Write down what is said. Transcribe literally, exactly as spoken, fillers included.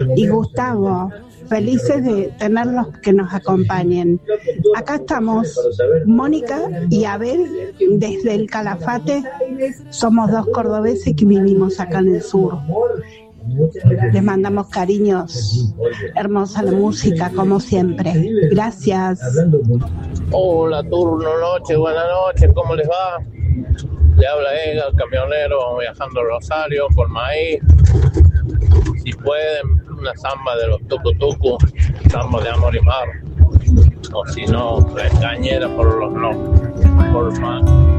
y Gustavo. Felices de tenerlos que nos acompañen. Acá estamos, Mónica y Abel, desde el Calafate. Somos dos cordobeses que vivimos acá en el sur. Les mandamos cariños. Hermosa la música, como siempre. Gracias. Hola, turno noche, buenas noches, ¿cómo les va? Le habla Ega, el camionero, viajando a Rosario por maíz. Si pueden, una samba de los tucu-tucu, samba de amor y mar. O si no, la cañera por los no, por más.